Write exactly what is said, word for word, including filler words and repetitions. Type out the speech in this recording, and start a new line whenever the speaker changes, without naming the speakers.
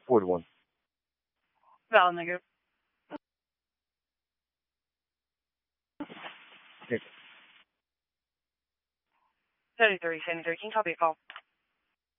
forty-one.
Val negative.
Okay.
thirty-three, seventy-three, can you copy a call?